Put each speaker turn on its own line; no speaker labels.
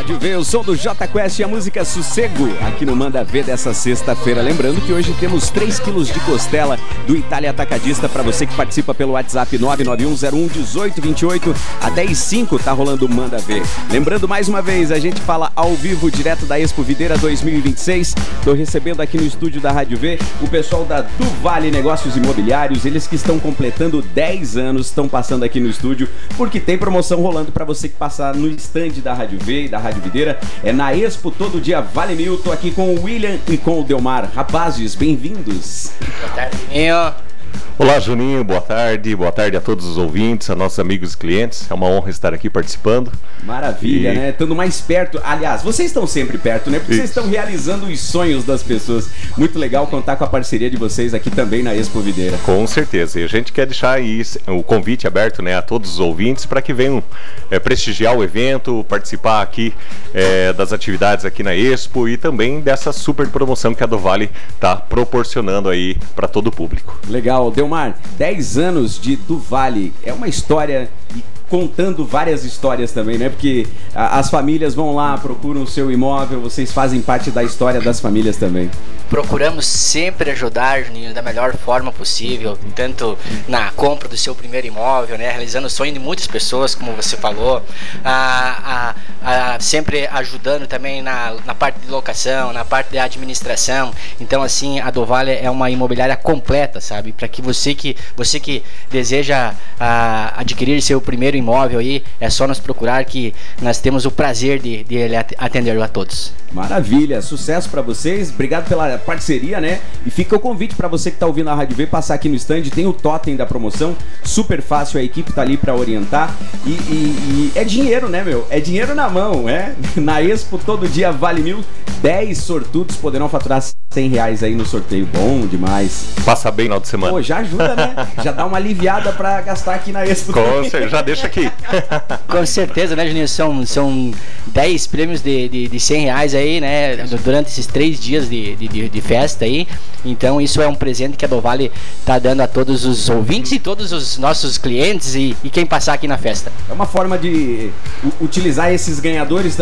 Rádio V, o som do J Quest e a música Sossego, aqui no Manda Ver dessa sexta-feira. Lembrando que hoje temos 3 quilos de costela do Itália Atacadista para você que participa pelo WhatsApp 991011828. Até às 5 tá rolando o Manda Ver. Lembrando mais uma vez, a gente fala ao vivo direto da Expo Videira 2026. Tô recebendo aqui no estúdio da Rádio V o pessoal da Do Vale Negócios Imobiliários. Eles que estão completando 10 anos, estão passando aqui no estúdio porque tem promoção rolando para você que passar no stand da Rádio V e da Rádio Videira. É na Expo Todo Dia Vale Mil. Tô aqui com o William e com o Delmar. Rapazes, bem-vindos.
Boa tarde, Juninho.
Olá, Juninho, boa tarde a todos os ouvintes, a nossos amigos e clientes. É uma honra estar aqui participando.
Maravilha, né? Estando mais perto. Aliás, vocês estão sempre perto, né? Porque vocês estão realizando os sonhos das pessoas. Muito legal contar com a parceria de vocês aqui também na Expo Videira.
Com certeza. E a gente quer deixar aí o convite aberto, né, a todos os ouvintes para que venham prestigiar o evento, participar aqui das atividades aqui na Expo e também dessa super promoção que a Do Vale está proporcionando aí para todo o público.
Legal. Delmar, 10 anos de Do Vale, é uma história e contando várias histórias também, né? Porque as famílias vão lá, procuram o seu imóvel, vocês fazem parte da história das famílias também.
Procuramos sempre ajudar, Juninho, da melhor forma possível, tanto na compra do seu primeiro imóvel, né? Realizando o sonho de muitas pessoas, como você falou, sempre ajudando também na parte de locação, na parte de administração. Então, assim, a Do Vale é uma imobiliária completa, sabe? Para que você que deseja adquirir seu primeiro imóvel aí, é só nos procurar que nós temos o prazer de atender a todos.
Maravilha, sucesso para vocês, obrigado pela parceria, né? E fica o convite para você que tá ouvindo a Rádio V, passar aqui no stand, tem o totem da promoção, super fácil, a equipe tá ali para orientar e é dinheiro, né, meu? É dinheiro na mão, né? Na Expo Todo Dia Vale Mil, 10 sortudos poderão faturar R$100 aí no sorteio, bom demais.
Passa bem no final de semana.
Pô, já ajuda, né? Já dá uma aliviada para gastar aqui na Expo.
Já deixa aqui.
Com certeza, né, Juninho? São 10 prêmios de R$100 aí, né? Durante esses 3 dias de festa aí. Então isso é um presente que a Do Vale tá dando a todos os ouvintes e todos os nossos clientes e quem passar aqui na festa.
É uma forma de utilizar esses ganhadores